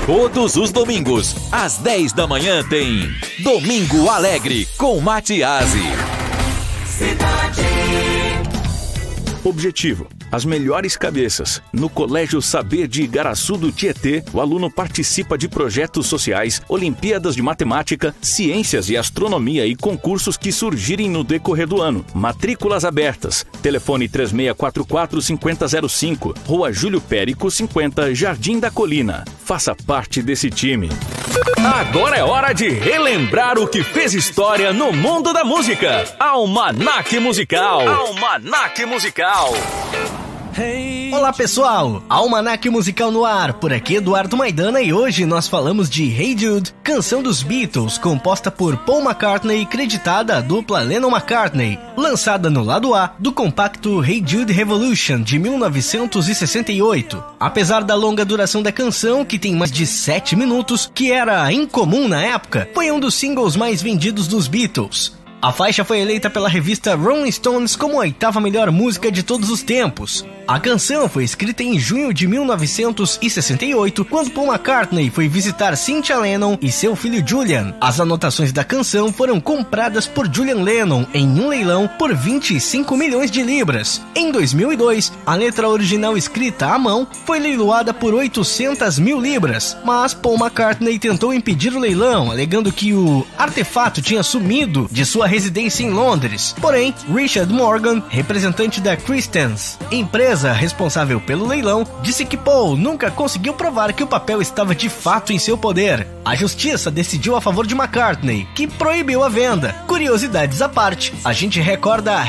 Todos os domingos, às 10 da manhã, tem Domingo Alegre com Matiasi. Objetivo: as melhores cabeças. No Colégio Saber de Igaraçu do Tietê, o aluno participa de projetos sociais, Olimpíadas de Matemática, Ciências e Astronomia e concursos que surgirem no decorrer do ano. Matrículas abertas. Telefone 3644-5005, Rua Júlio Périco, 50, Jardim da Colina. Faça parte desse time. Agora é hora de relembrar o que fez história no mundo da música. Almanaque Musical. Almanaque Musical. Olá pessoal, Almanaque Musical no ar, por aqui Eduardo Maidana e hoje nós falamos de Hey Jude, canção dos Beatles, composta por Paul McCartney e creditada à dupla Lennon-McCartney, lançada no lado A do compacto Hey Jude Revolution de 1968. Apesar da longa duração da canção, que tem mais de 7 minutos, que era incomum na época, foi um dos singles mais vendidos dos Beatles. A faixa foi eleita pela revista Rolling Stones como a 8ª melhor música de todos os tempos. A canção foi escrita em junho de 1968, quando Paul McCartney foi visitar Cynthia Lennon e seu filho Julian. As anotações da canção foram compradas por Julian Lennon em um leilão por 25 milhões de libras. Em 2002, a letra original escrita à mão foi leiloada por 800 mil libras, mas Paul McCartney tentou impedir o leilão, alegando que o artefato tinha sumido de sua residência em Londres. Porém, Richard Morgan, representante da Christians, empresa responsável pelo leilão, disse que Paul nunca conseguiu provar que o papel estava de fato em seu poder. A justiça decidiu a favor de McCartney, que proibiu a venda. Curiosidades à parte, a gente recorda